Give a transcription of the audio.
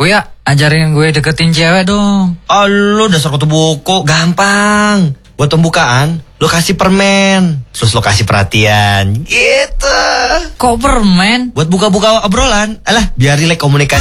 Kuya, ajarin gue deketin cewek dong. Oh, lu dasar kutu buku. Gampang. Buat pembukaan, lo kasih permen. Terus lo kasih perhatian. Gitu. Kok permen? Buat buka-buka obrolan. Alah, biar rileks komunikasi.